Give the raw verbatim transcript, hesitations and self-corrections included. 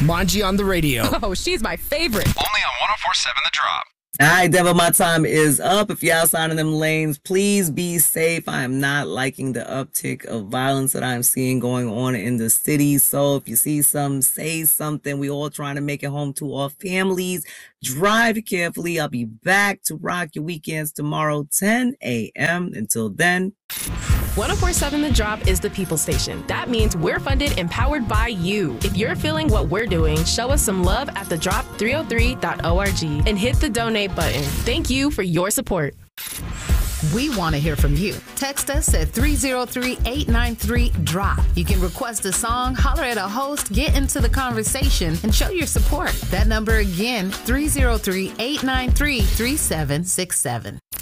Manji on the radio. Oh, she's my favorite. Only on one oh four point seven The Drop. All right, Devil, my time is up. If you're outside of them lanes, please be safe. I am not liking the uptick of violence that I'm seeing going on in the city. So if you see some, say something. We all trying to make it home to our families. Drive carefully. I'll be back to rock your weekends tomorrow, ten a.m. Until then. one oh four point seven The Drop is the people station. That means we're funded and powered by you. If you're feeling what we're doing, show us some love at the drop three oh three dot org and hit the donate button. Thank you for your support. We want to hear from you. Text us at three oh three, eight nine three, drop. You can request a song, holler at a host, get into the conversation, and show your support. That number again, three oh three, eight nine three, three seven six seven.